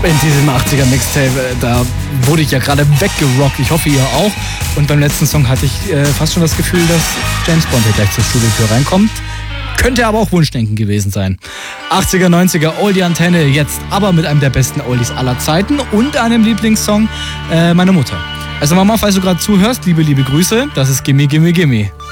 In diesem 80er Mixtape, da wurde ich ja gerade weggerockt. Ich hoffe, ihr auch. Und beim letzten Song hatte ich fast schon das Gefühl, dass James Bond hier gleich zur Studiotür reinkommt. Könnte aber auch Wunschdenken gewesen sein. 80er, 90er, Oldie-Antenne, jetzt aber mit einem der besten Oldies aller Zeiten und einem Lieblingssong meiner Mutter. Also Mama, falls du gerade zuhörst, liebe Grüße, das ist Gimme, Gimme, Gimme.